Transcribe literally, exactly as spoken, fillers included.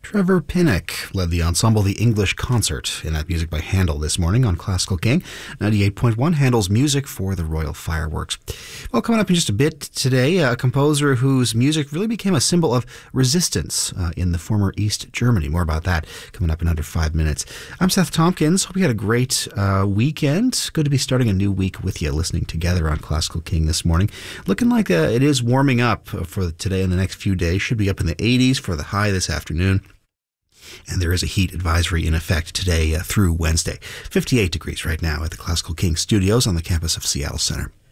Trevor Pinnock led the ensemble The English Concert in that music by Handel this morning on Classical King. ninety-eight point one, Handel's music for the Royal Fireworks. Well, coming up in just a bit today, a composer whose music really became a symbol of resistance uh, in the former East Germany. More about that coming up in under five minutes. I'm Seth Tompkins. Hope you had a great uh, weekend. Good to be starting a new week with you, listening together on Classical King this morning. Looking like uh, it is warming up for today and the next few days. Should be up in the eighties for the high this afternoon. And there is a heat advisory in effect today uh, through Wednesday. fifty-eight degrees right now at the Classical King Studios on the campus of Seattle Center.